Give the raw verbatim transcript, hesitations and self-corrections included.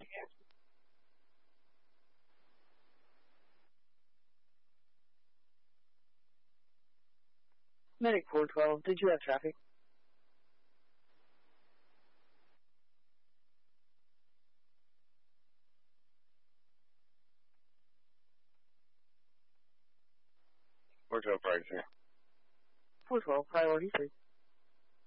Medic four twelve, did you have traffic? four twelve, priority three. four twelve, priority three.